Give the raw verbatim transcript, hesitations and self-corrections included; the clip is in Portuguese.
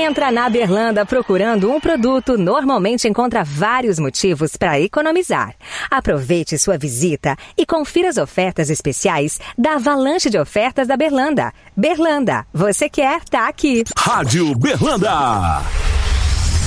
entra na Berlanda procurando um produto, normalmente encontra vários motivos para economizar. Aproveite sua visita e confira as ofertas especiais da avalanche de ofertas da Berlanda. Berlanda, você quer, tá aqui. Rádio Berlanda.